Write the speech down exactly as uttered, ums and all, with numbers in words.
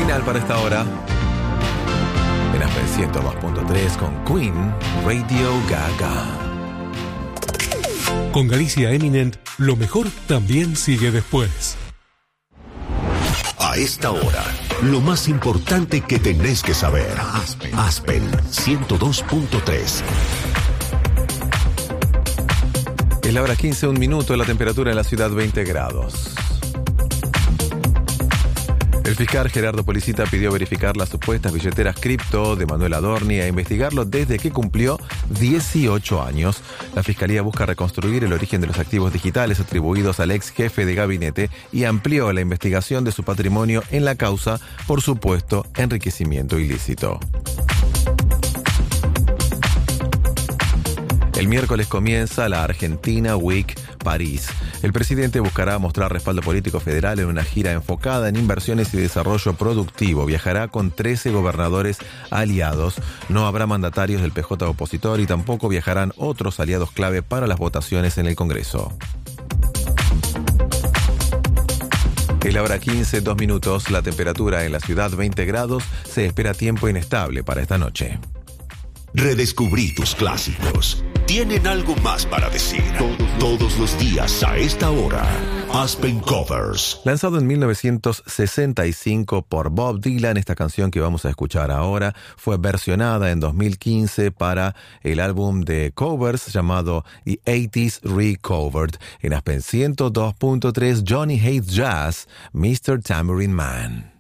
Final para esta hora. En Aspen ciento dos punto tres con Queen, Radio Gaga. Con Galicia Eminent, lo mejor también sigue después. A esta hora, lo más importante que tenés que saber. Aspen, Aspen ciento dos punto tres. Es la hora quince, un minuto, la temperatura en la ciudad veinte grados. El fiscal Gerardo Policita pidió verificar las supuestas billeteras cripto de Manuel Adorni e investigarlo desde que cumplió dieciocho años. La Fiscalía busca reconstruir el origen de los activos digitales atribuidos al ex jefe de gabinete y amplió la investigación de su patrimonio en la causa por supuesto enriquecimiento ilícito. El miércoles comienza la Argentina Week París. El presidente buscará mostrar respaldo político federal en una gira enfocada en inversiones y desarrollo productivo. Viajará con trece gobernadores aliados. No habrá mandatarios del P J opositor y tampoco viajarán otros aliados clave para las votaciones en el Congreso. Es la hora quince, dos minutos. La temperatura en la ciudad veinte grados. Se espera tiempo inestable para esta noche. Redescubrí tus clásicos. Tienen algo más para decir. Todos los días a esta hora. Aspen Covers. Lanzado en mil novecientos sesenta y cinco por Bob Dylan, esta canción que vamos a escuchar ahora fue versionada en dos mil quince para el álbum de covers llamado The eighties Recovered. En Aspen ciento dos punto tres, Johnny Hates Jazz, mister Tambourine Man.